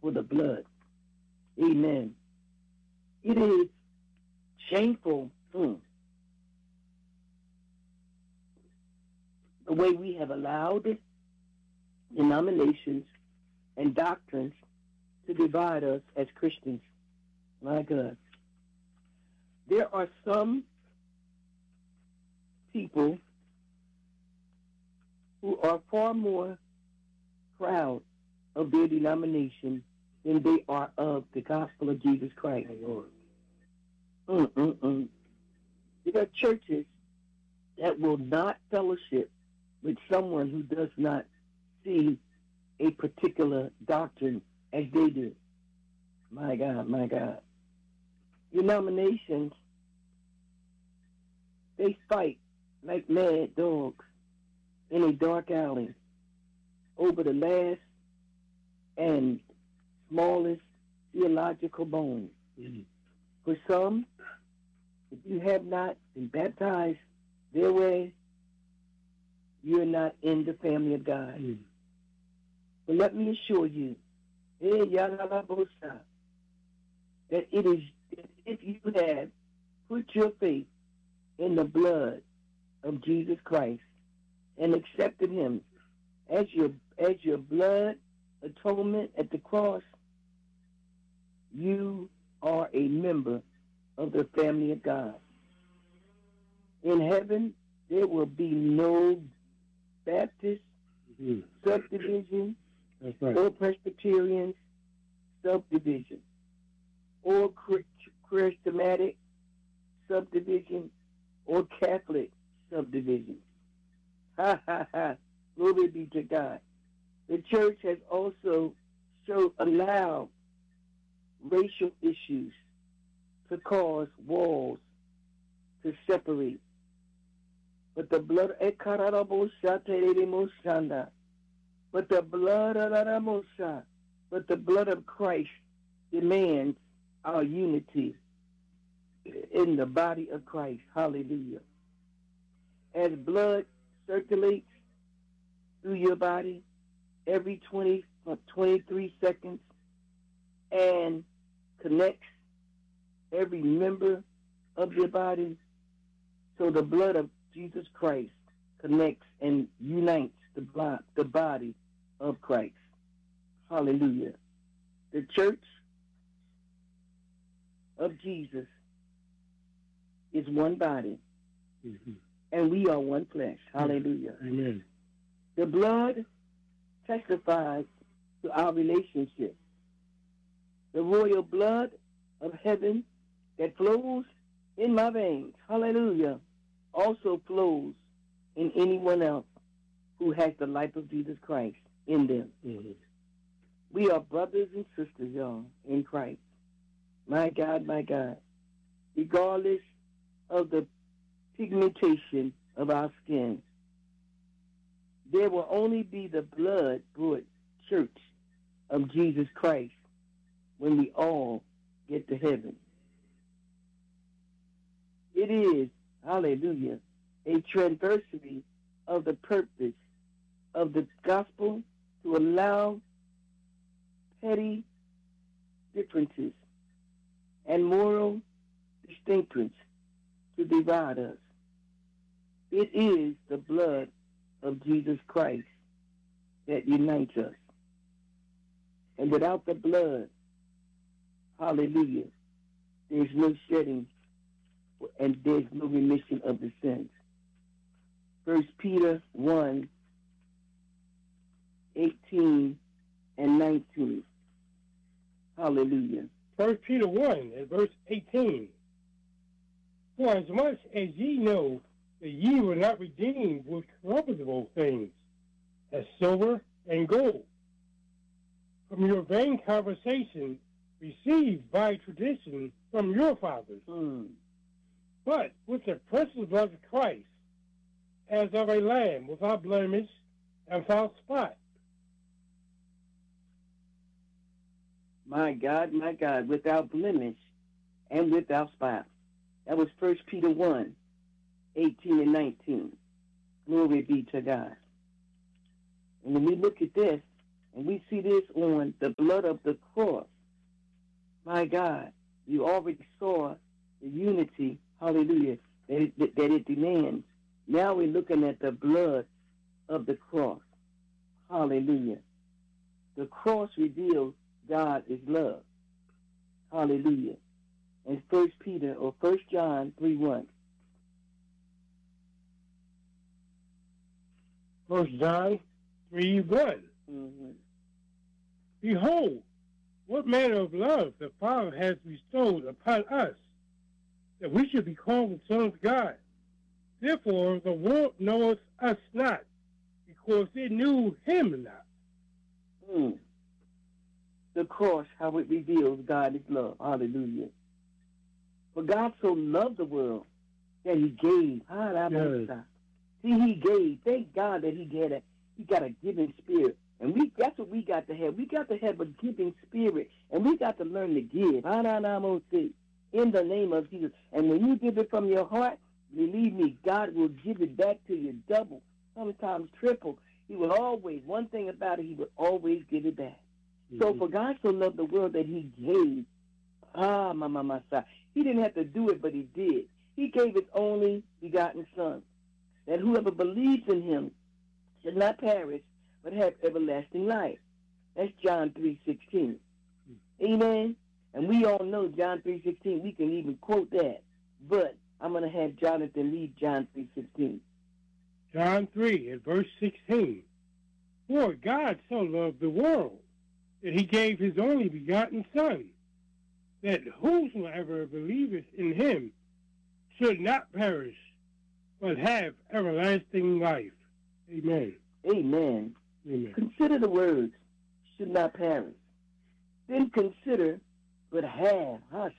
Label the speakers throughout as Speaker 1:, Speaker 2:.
Speaker 1: for the blood. Amen. It is shameful the way we have allowed denominations and doctrines to divide us as Christians. My God. There are some people who are far more proud of their denomination than they are of the gospel of Jesus Christ. There are churches that will not fellowship with someone who does not see a particular doctrine as they do. My God, my God. Denominations, they fight like mad dogs in a dark alley over the last and smallest theological bone. For some, if you have not been baptized their way, you're not in the family of God. But let me assure you, that it is, if you have put your faith in the blood of Jesus Christ and accepted him as your blood atonement at the cross, you are a member of the family of God. In heaven, there will be no Baptist subdivision,
Speaker 2: That's right,
Speaker 1: or Presbyterian subdivision, or charismatic subdivision, or Catholic subdivision. Ha ha ha! Glory be to God. The church has also allowed racial issues to cause walls to separate. But the blood, but the blood of Christ demands our unity in the body of Christ. Hallelujah. As blood circulates through your body every 23 seconds and connects every member of your body, so the blood of Jesus Christ connects and unites the body of Christ. Hallelujah. The church of Jesus is one body, and we are one flesh. Hallelujah.
Speaker 2: Amen.
Speaker 1: The blood testifies to our relationship. The royal blood of heaven that flows in my veins, hallelujah, also flows in anyone else who has the life of Jesus Christ in them. We are brothers and sisters, y'all, in Christ. My God, my God. Regardless of the pigmentation of our skin, there will only be the blood-bought church of Jesus Christ when we all get to heaven. It is, hallelujah, a transversary of the purpose of the gospel to allow petty differences and moral distinctions to divide us. It is the blood of Jesus Christ that unites us. And without the blood, hallelujah, there's no shedding and there's no remission of the sins. 1 Peter 1, 18 and 19. Hallelujah.
Speaker 2: 1 Peter 1 and verse 18. For as much as ye know that ye were not redeemed with corruptible things, as silver and gold, from your vain conversation received by tradition from your fathers, but with the precious blood of Christ, as of a lamb without blemish and without spot.
Speaker 1: My God, without blemish and without spot. That was 1 Peter 1, 18 and 19. Glory be to God. And when we look at this, And we see this on the blood of the cross. My God, you already saw the unity, hallelujah, that it demands. Now we're looking at the blood of the cross. Hallelujah. The cross reveals God is love. Hallelujah. And 1 Peter or 1 John 3:1.
Speaker 2: 1 John 3:1.
Speaker 1: Mm-hmm.
Speaker 2: Behold, what manner of love the Father has bestowed upon us, that we should be called the sons of God. Therefore the world knoweth us not, because it knew him not.
Speaker 1: The cross, how it reveals God is love. Hallelujah. For God so loved the world that he gave.
Speaker 2: Yes.
Speaker 1: See, he gave. Thank God that he got a giving spirit. And that's what we got to have. We got to have a giving spirit. And we got to learn to give. In the name of Jesus. And when you give it from your heart, believe me, God will give it back to you double, sometimes triple. He will always, one thing about it, he will always give it back. Mm-hmm. So for God so loved the world that he gave. He didn't have to do it, but he did. He gave his only begotten son, that whoever believes in him should not perish, but have everlasting life. That's John 3:16. Amen? And we all know John 3:16. We can even quote that. But I'm going to have Jonathan read John 3:16.
Speaker 2: John 3 and verse 16. For God so loved the world that he gave his only begotten Son, that whosoever believeth in him should not perish, but have everlasting life. Amen.
Speaker 1: Amen.
Speaker 2: Amen.
Speaker 1: Consider the words, should not perish. Then consider, but have,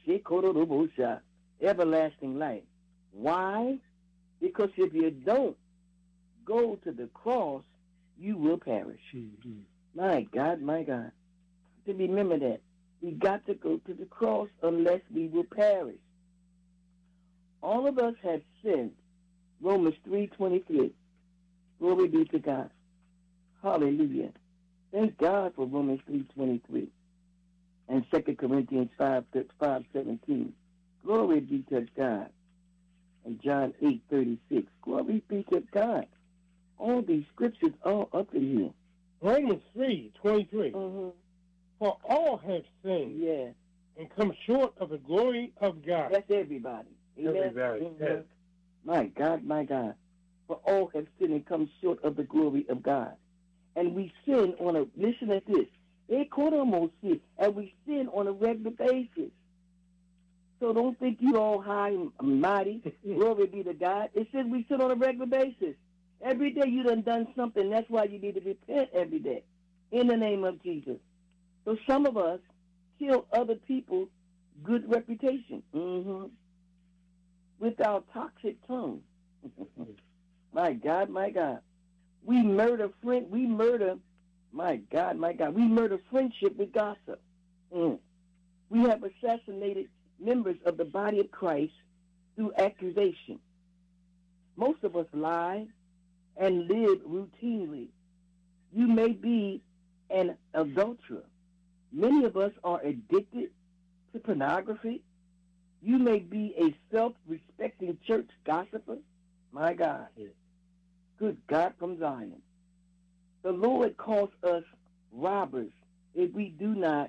Speaker 1: everlasting life. Why? Because if you don't go to the cross, you will perish.
Speaker 2: Mm-hmm.
Speaker 1: My God, my God. To remember that. We got to go to the cross unless we will perish. All of us have sinned. Romans 3:23. Glory be to God. Hallelujah. Thank God for Romans 3:23. And 2 Corinthians 5:17. Glory be to God. And John 8:36. Glory be to God. All these scriptures are up in here.
Speaker 2: Romans 3:23.
Speaker 1: Mm-hmm.
Speaker 2: For all have sinned,
Speaker 1: yeah,
Speaker 2: and come short of the glory of God.
Speaker 1: That's everybody. Amen?
Speaker 2: Everybody.
Speaker 1: Mm-hmm.
Speaker 2: Yes.
Speaker 1: My God, my God. For all have sinned and come short of the glory of God. And we sin on a, listen at this, and we sin on a regular basis. So don't think you all high and mighty. Glory be to God. It says we sin on a regular basis. Every day you done something. That's why you need to repent every day. In the name of Jesus. So some of us kill other people's good reputation. Mm-hmm. With our toxic tongue. My God, my God. We murder, my God, my God. We murder friendship with gossip. We have assassinated members of the body of Christ through accusation. Most of us lie and live routinely. You may be an adulterer. Many of us are addicted to pornography. You may be a self-respecting church gossiper. My God. Good God from Zion. The Lord calls us robbers if we do not,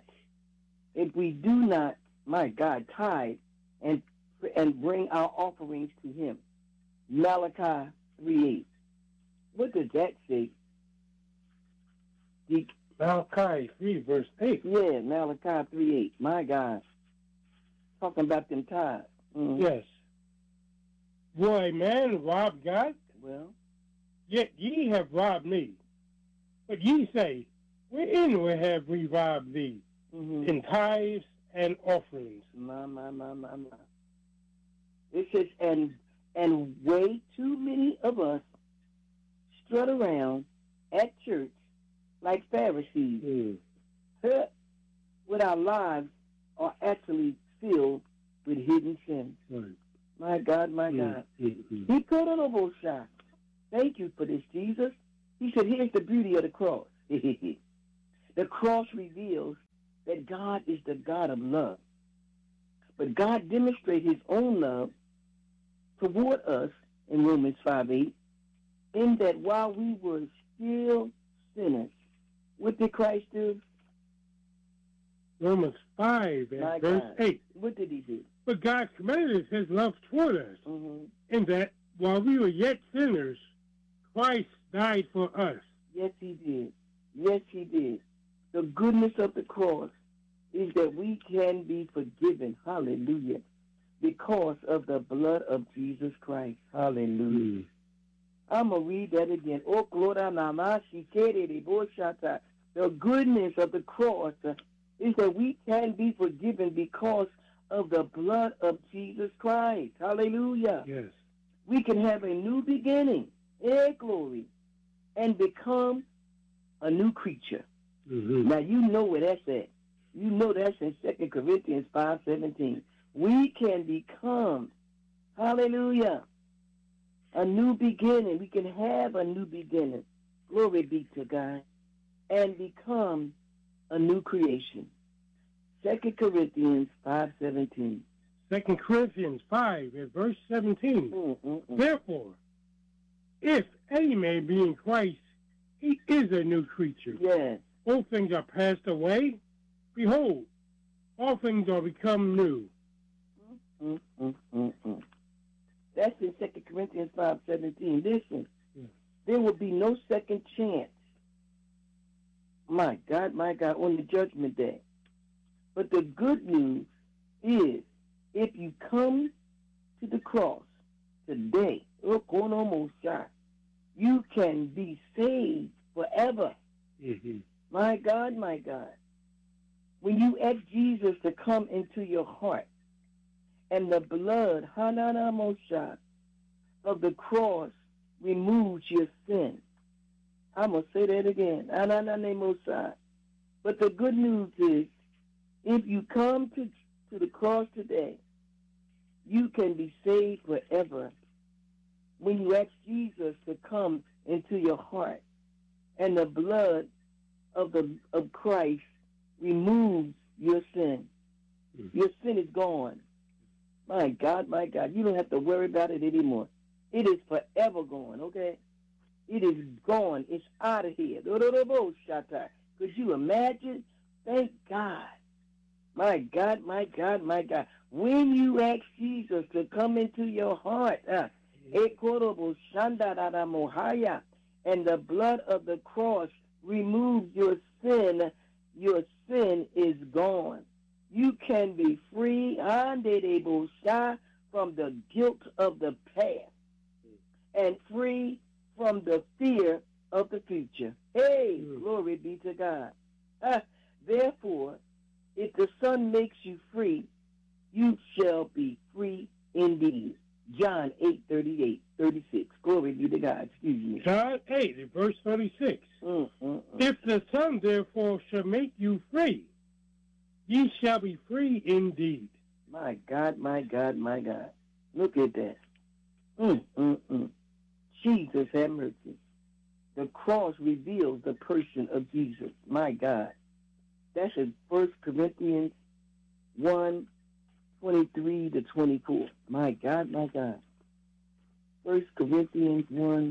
Speaker 1: my God, tithe and bring our offerings to him. Malachi 3:8. What does that say?
Speaker 2: Malachi 3 verse 8.
Speaker 1: Yeah, Malachi 3:8. My God. Talking about them tithes. Mm-hmm.
Speaker 2: Yes. Will a man rob God?
Speaker 1: Well.
Speaker 2: Yet ye have robbed me. But ye say, wherein have we robbed thee?
Speaker 1: Mm-hmm.
Speaker 2: In tithes and offerings.
Speaker 1: My. It says, and way too many of us strut around at church like Pharisees. With our lives are actually filled with hidden sins.
Speaker 2: Right.
Speaker 1: My God, my God. He put on a bullshot. Thank you for this, Jesus. He said, here's the beauty of the cross. The cross reveals that God is the God of love. But God demonstrates his own love toward us in Romans 5:8, in that while we were still sinners, what did Christ do?
Speaker 2: Romans 5 and
Speaker 1: My
Speaker 2: verse
Speaker 1: God.
Speaker 2: 8.
Speaker 1: What did he do?
Speaker 2: But God commended his love toward us, in that while we were yet sinners, Christ died for us.
Speaker 1: Yes, he did. Yes, he did. The goodness of the cross is that we can be forgiven. Hallelujah. Because of the blood of Jesus Christ. Hallelujah. I'm going to read that again. Oh, glory namashi kerere boshata. The goodness of the cross is that we can be forgiven because of the blood of Jesus Christ. Hallelujah.
Speaker 2: Yes.
Speaker 1: We can have a new beginning. Glory. And become a new creature. Now, you know where that's at. You know that's in 2 Corinthians 5:17. We can become, hallelujah, a new beginning. We can have a new beginning. Glory be to God. And become a new creation. 2 Corinthians 5:17.
Speaker 2: 2 Corinthians 5 and verse 17. Therefore, if any man be in Christ, he is a new creature.
Speaker 1: Yes.
Speaker 2: All things are passed away. Behold, all things are become new.
Speaker 1: That's in 2 Corinthians 5:17. Listen, there will be no second chance. My God, on the judgment day. But the good news is, if you come to the cross today, you can be saved forever. My God. When you ask Jesus to come into your heart, and the blood, of the cross removes your sin. I'm going to say that again. But the good news is, if you come to the cross today, you can be saved forever. When you ask Jesus to come into your heart, and the blood of Christ removes your sin. Your sin is gone. My God. You don't have to worry about it anymore. It is forever gone, okay? It is gone. It's out of here. Could you imagine? Thank God. My God. When you ask Jesus to come into your heart, and the blood of the cross removes your sin is gone. You can be free from the guilt of the past and free from the fear of the future. Hey, glory be to God. Therefore, if the Son makes you free, you shall be free indeed. John 8:36. Glory be to God. Excuse me.
Speaker 2: John 8, verse 36. If the Son, therefore, shall make you free, ye shall be free indeed.
Speaker 1: My God. Look at that. Jesus have mercy. The cross reveals the person of Jesus. My God. That's in 1 Corinthians 1:23-24. My God. 1 Corinthians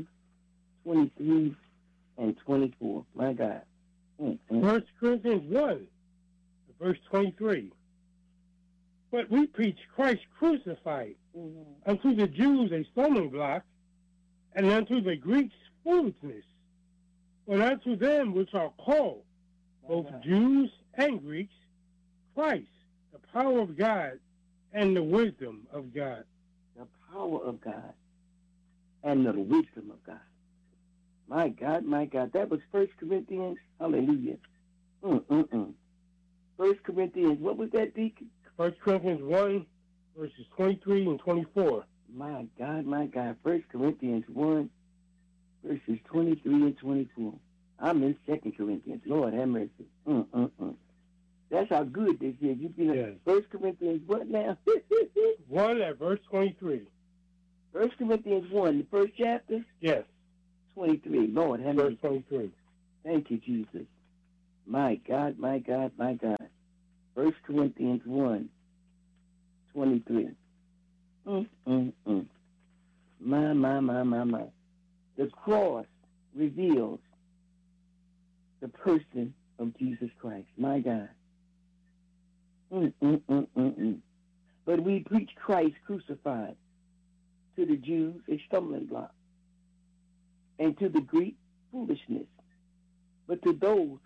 Speaker 1: 1:23-24. My God.
Speaker 2: 1 Corinthians 1, verse 23. But we preach Christ crucified, unto the Jews a stumbling block, and unto the Greeks foolishness. But unto them which are called, both Jews and Greeks, Christ, the power of God and the wisdom of God.
Speaker 1: The power of God and the wisdom of God. My God. That was 1 Corinthians. Hallelujah. 1 Corinthians, what was that, Deacon?
Speaker 2: 1 Corinthians 1, verses 23 and 24.
Speaker 1: My God. 1 Corinthians 1, verses 23 and 24. I'm in 2 Corinthians. Lord have mercy. That's how good this is. You know, 1 Corinthians what now?
Speaker 2: 1 at verse 23.
Speaker 1: 1 Corinthians 1, the first chapter?
Speaker 2: Yes.
Speaker 1: 23. Lord have mercy.
Speaker 2: Verse 23.
Speaker 1: Thank you, Jesus. My God, my God, my God. 1 Corinthians 1:23. Mm, mm, mm. My. The cross reveals the person of Jesus Christ. My God. Mm. But we preach Christ crucified, to the Jews a stumbling block, and to the Greek foolishness. But to those,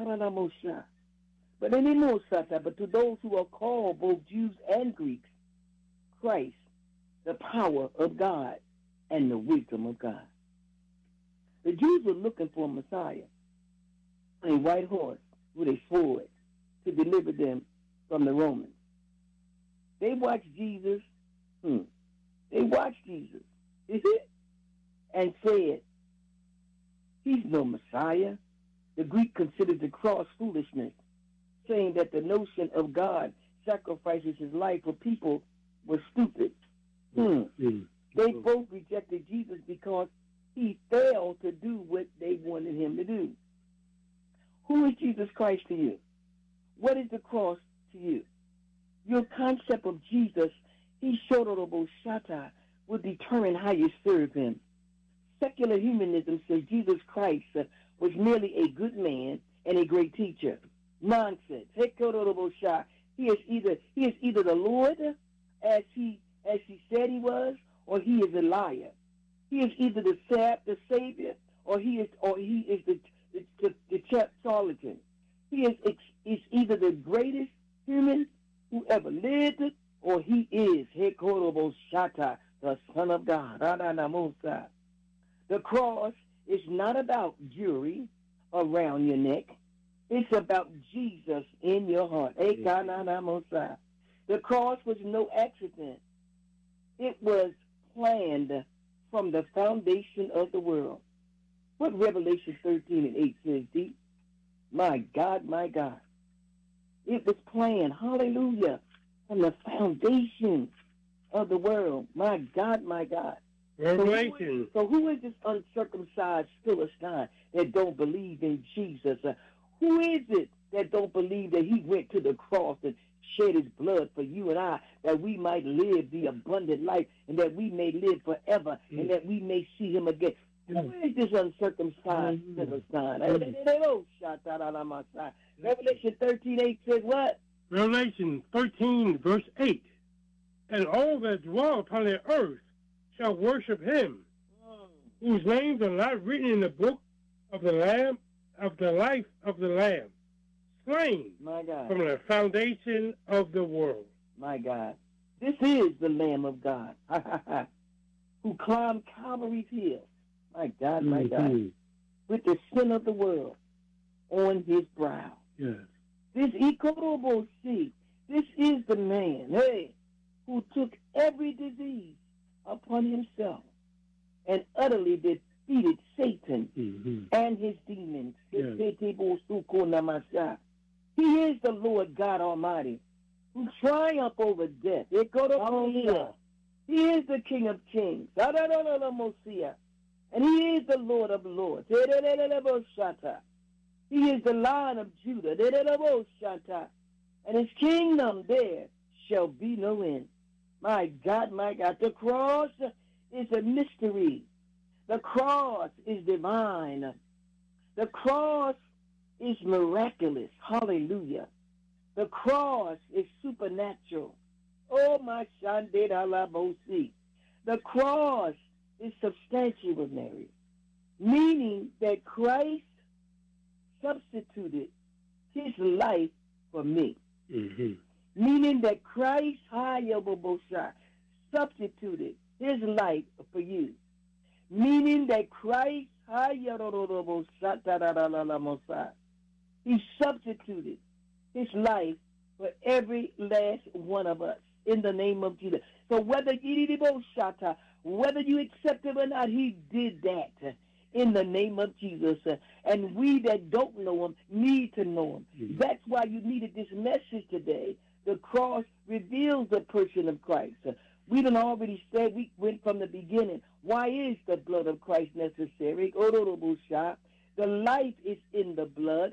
Speaker 1: but to those who are called, both Jews and Greeks, Christ, the power of God and the wisdom of God. The Jews were looking for a Messiah, a white horse with a sword to deliver them from the Romans. They watched Jesus. They watched Jesus and said, he's no Messiah. The Greek considered the cross foolishness, saying that the notion of God sacrifices his life for people was stupid. They both rejected Jesus because he failed to do what they wanted him to do. Who is Jesus Christ to you? What is the cross to you? Your concept of Jesus, he shata, will determine how you serve him. Secular humanism says Jesus Christ was merely a good man and a great teacher. Nonsense. He is either the Lord as he said he was, or he is a liar. He is either the Savior, or he is the charlatan. He is either the greatest human who ever lived, or he is Shata, the Son of God. The cross is not about jewelry around your neck. It's about Jesus in your heart. The cross was no accident. It was planned from the foundation of the world. What Revelation 13:8 says, D? My God, my God. It was planned, hallelujah, from the foundation of the world. My God, my God.
Speaker 2: Revelation.
Speaker 1: So who is this uncircumcised Philistine that don't believe in Jesus? Who is it that don't believe that he went to the cross and shed his blood for you and I, that we might live the abundant life and that we may live forever and that we may see him again? Who is this uncircumcised Philistine? Revelation 13:8 says what?
Speaker 2: Revelation 13, verse 8. And all that dwell upon the earth shall worship him, whose names are not written in the book of the Lamb, of the life of the Lamb, slain from the foundation of the world.
Speaker 1: My God. This is the Lamb of God, who climbed Calvary's hill. My God, my God. With the sin of the world on his brow.
Speaker 2: Yes.
Speaker 1: This is the man, who took every disease upon himself and utterly defeated Satan and his demons. Yes. He is the Lord God Almighty, who triumphed over death. He is the King of Kings. And he is the Lord of Lords. He is the Lion of Judah. And his kingdom there shall be no end. My God, my God. The cross is a mystery. The cross is divine. The cross is miraculous. Hallelujah. The cross is supernatural. Oh, my Shanded Alabosi. The cross is substantiary, meaning that Christ substituted his life for me. Meaning that Christ substituted his life for you. Meaning that Christ he substituted his life for every last one of us in the name of Jesus. So whether you accept it or not, he did that in the name of Jesus. And we that don't know him need to know him. That's why you needed this message today. The cross reveals the person of Christ. We done already said, we went from the beginning. Why is the blood of Christ necessary? The life is in the blood.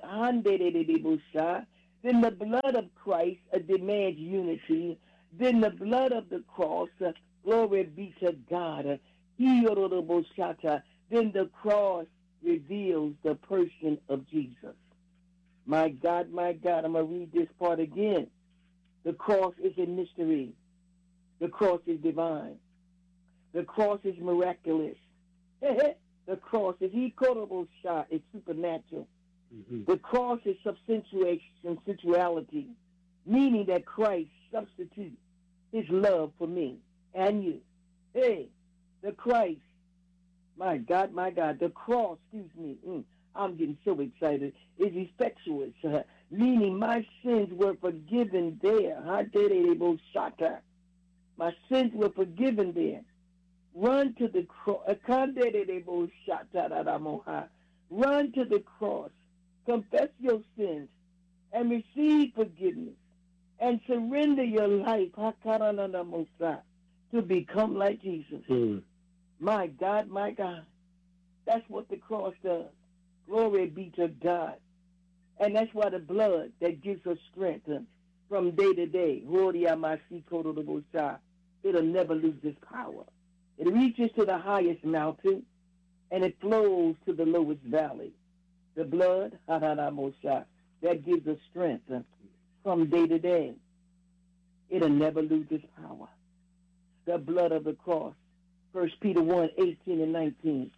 Speaker 1: Then the blood of Christ demands unity. Then the blood of the cross, glory be to God. Then the cross reveals the person of Jesus. My God, I'm going to read this part again. The cross is a mystery. The cross is divine. The cross is miraculous. The cross is it's supernatural. Mm-hmm. The cross is sensuality, meaning that Christ substitutes his love for me and you. Hey, the Christ, my God, the cross, I'm getting so excited, is effectuous, meaning my sins were forgiven there. My sins were forgiven there. Run to the cross. Run to the cross. Confess your sins and receive forgiveness and surrender your life to become like Jesus. My God. That's what the cross does. Glory be to God. And that's why the blood that gives us strength from day to day. It'll never lose its power. It reaches to the highest mountain, and it flows to the lowest valley. The blood, that gives us strength from day to day. It'll never lose its power. The blood of the cross, 1 Peter 1:18 and 19.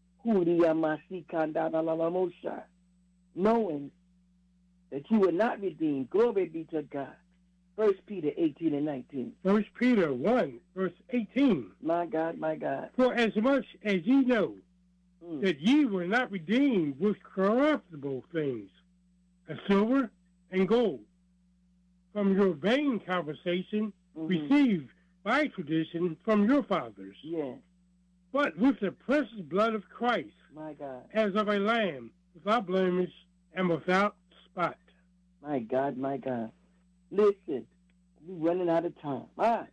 Speaker 1: Knowing that you were not redeemed. Glory be to God. 1 Peter 18 and 19.
Speaker 2: 1 Peter 1, verse 18.
Speaker 1: My God.
Speaker 2: For as much as ye know that ye were not redeemed with corruptible things, as silver and gold, from your vain conversation received by tradition from your fathers.
Speaker 1: Yes.
Speaker 2: But with the precious blood of Christ,
Speaker 1: my God,
Speaker 2: as of a lamb, without blemish and without spot.
Speaker 1: My God. Listen, we're running out of time.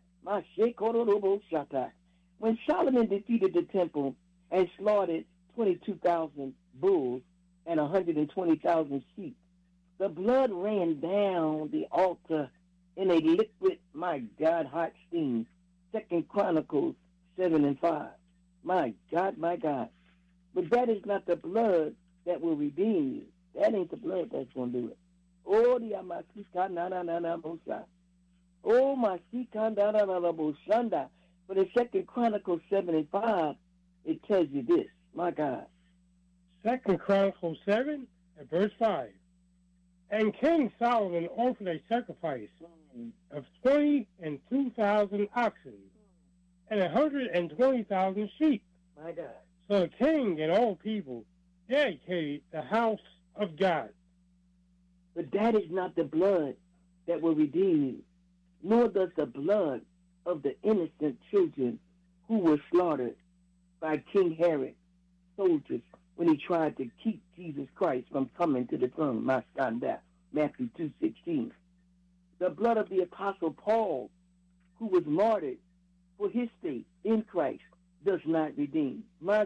Speaker 1: When Solomon defeated the temple and slaughtered 22,000 bulls and 120,000 sheep, the blood ran down the altar in a liquid, my God, hot steam. 2 Chronicles 7 and 5. My God. But that is not the blood that will redeem you. That ain't the blood that's going to do it. Oh, the Amasika na mosa. Oh, Masika na bosanda. But in 2 Chronicles 7 and 5, it tells you this. My God.
Speaker 2: 2 Chronicles 7 and verse 5. And King Solomon offered a sacrifice of 22,000 oxen and 120,000 sheep.
Speaker 1: My God.
Speaker 2: So the king and all people dedicated the house of God.
Speaker 1: But that is not the blood that will redeem you, nor does the blood of the innocent children who were slaughtered by King Herod soldiers when he tried to keep Jesus Christ from coming to the throne. Matthew 2:16. The blood of the Apostle Paul, who was martyred for his faith in Christ, does not redeem.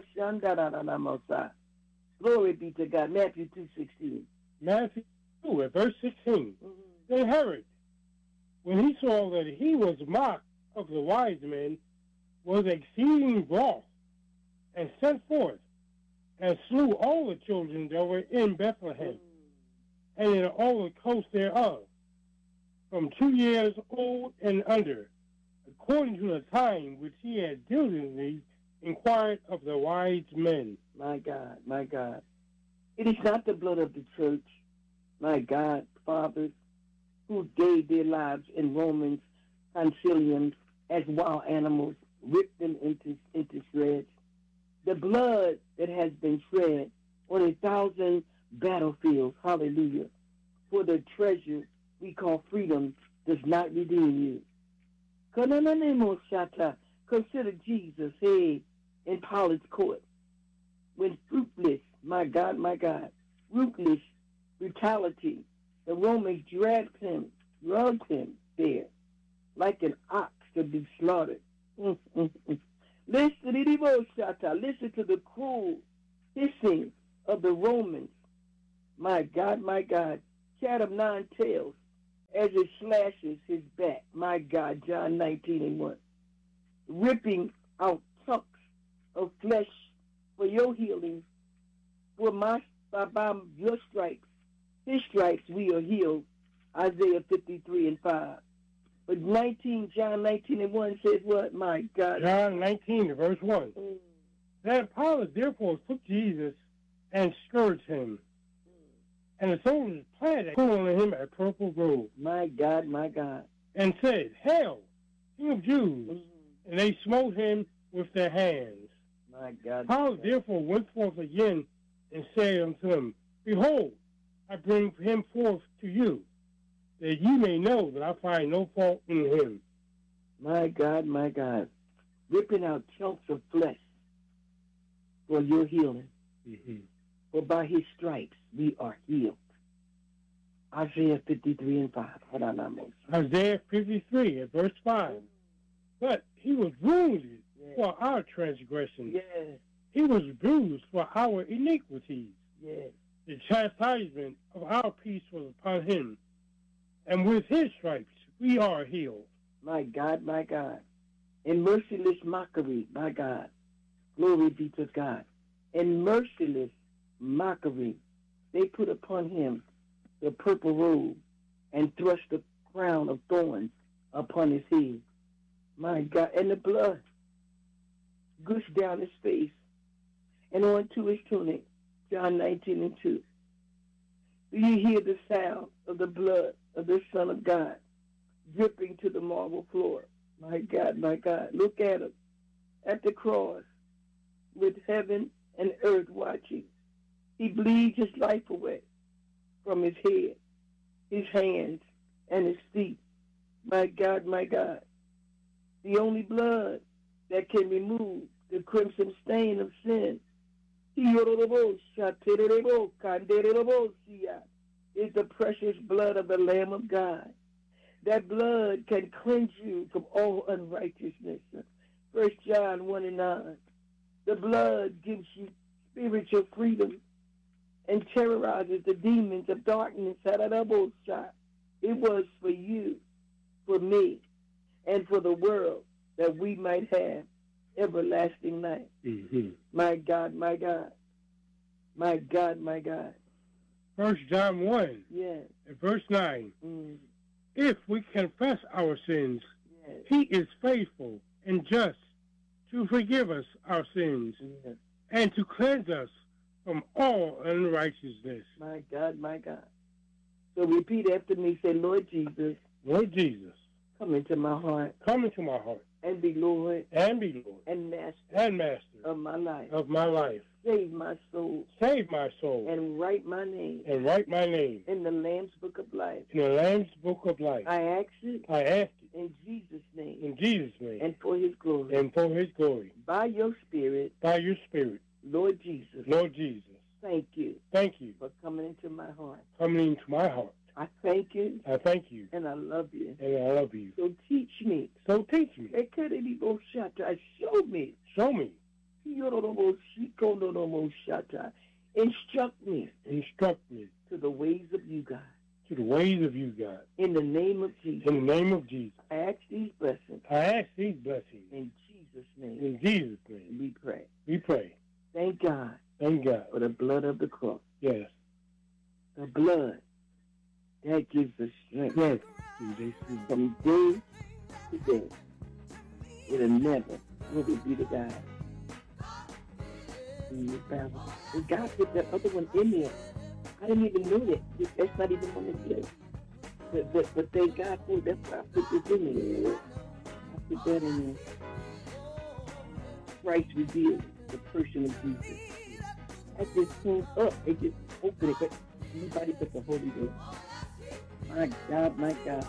Speaker 1: Glory be to God. Matthew 2:16.
Speaker 2: Matthew 2 at verse 16. Then Herod, when he saw that he was mocked of the wise men, was exceeding wroth, and sent forth and slew all the children that were in Bethlehem, and in all the coast thereof, from 2 years old and under, according to the time which he had diligently inquired of the wise men.
Speaker 1: My God. It is not the blood of the church, my God, fathers, who gave their lives in Romans conciliums as wild animals, ripped them into shreds. The blood that has been shed on 1,000 battlefields, hallelujah, for the treasure we call freedom does not redeem you. Consider Jesus, in Pilate's court, when fruitless, my God, ruthless brutality, the Romans drugged him there like an ox to be slaughtered. Listen to the cruel hissing of the Romans. My God, cat of nine tails, as it slashes his back. My God, John 19:1. Ripping out chunks of flesh for your healing, by your stripes, his stripes we are healed. Isaiah 53:5. But John 19:1 says what? My God.
Speaker 2: John 19, verse 1. Then Pilate therefore took Jesus and scourged him. And the soldiers planted and put on him a purple robe.
Speaker 1: My God.
Speaker 2: And said, Hail, King of Jews. And they smote him with their hands.
Speaker 1: My God.
Speaker 2: Pilate therefore went forth again and said unto them, Behold, I bring him forth to you, that ye may know that I find no fault in him.
Speaker 1: My God. Ripping out chunks of flesh for your healing. For by his stripes we are healed. Isaiah 53:5.
Speaker 2: Isaiah 53 at verse 5. But he was wounded for our transgressions.
Speaker 1: Yes.
Speaker 2: He was bruised for our iniquities.
Speaker 1: Yes.
Speaker 2: The chastisement of our peace was upon him, and with his stripes we are healed.
Speaker 1: My God. In merciless mockery, my God. Glory be to God. In merciless mockery, they put upon him the purple robe and thrust the crown of thorns upon his head. My God. And the blood gushed down his face and onto his tunic. John 19:2. Do you hear the sound of the blood of the Son of God dripping to the marble floor? My God. Look at him at the cross with heaven and earth watching. He bleeds his life away from his head, his hands, and his feet. My God. The only blood that can remove the crimson stain of sin is the precious blood of the Lamb of God. That blood can cleanse you from all unrighteousness. 1 John 1:9. The blood gives you spiritual freedom and terrorizes the demons of darkness. It was for you, for me, and for the world that we might have everlasting life. My God.
Speaker 2: 1 John 1
Speaker 1: Yes.
Speaker 2: at verse 9. If we confess our sins,
Speaker 1: Yes.
Speaker 2: he is faithful and just to forgive us our sins
Speaker 1: Yes.
Speaker 2: and to cleanse us from all unrighteousness.
Speaker 1: My God. So repeat after me. Say, Lord Jesus,
Speaker 2: Lord Jesus,
Speaker 1: come into my heart
Speaker 2: come into my heart
Speaker 1: and be Lord
Speaker 2: and be Lord
Speaker 1: and Master
Speaker 2: and Master
Speaker 1: of my life.
Speaker 2: of my life.
Speaker 1: Save my soul
Speaker 2: Save my soul
Speaker 1: and write my name
Speaker 2: and write my name
Speaker 1: in the Lamb's Book of Life.
Speaker 2: in the Lamb's Book of Life.
Speaker 1: I ask it
Speaker 2: I ask it
Speaker 1: in Jesus' name
Speaker 2: in Jesus' name
Speaker 1: and for his glory.
Speaker 2: and for his glory.
Speaker 1: By your Spirit,
Speaker 2: By your Spirit,
Speaker 1: Lord Jesus,
Speaker 2: Lord Jesus,
Speaker 1: thank you
Speaker 2: thank you
Speaker 1: for coming into my heart.
Speaker 2: coming into my heart.
Speaker 1: I thank you
Speaker 2: I thank you
Speaker 1: and I love you.
Speaker 2: and I love you.
Speaker 1: So teach me.
Speaker 2: So teach me,
Speaker 1: Show me.
Speaker 2: show me,
Speaker 1: Instruct me
Speaker 2: instruct me
Speaker 1: to the ways of you, God.
Speaker 2: to the ways of you, God.
Speaker 1: In the name of Jesus,
Speaker 2: In the name of Jesus,
Speaker 1: I ask these blessings.
Speaker 2: I ask these blessings.
Speaker 1: In Jesus' name,
Speaker 2: In Jesus' name,
Speaker 1: we pray.
Speaker 2: we pray.
Speaker 1: Thank God
Speaker 2: Thank God.
Speaker 1: for the blood of the cross.
Speaker 2: Yes.
Speaker 1: The blood that gives us strength
Speaker 2: Yes.
Speaker 1: from day to day. It'll never, will be the God. And God put that other one in there. I didn't even know that. That's not even on the list. But thank God for it. That's why I put this in there. I put that in there. Christ revealed the person of Jesus. I just pulled up. It just opened it. But anybody but the Holy Ghost. My God.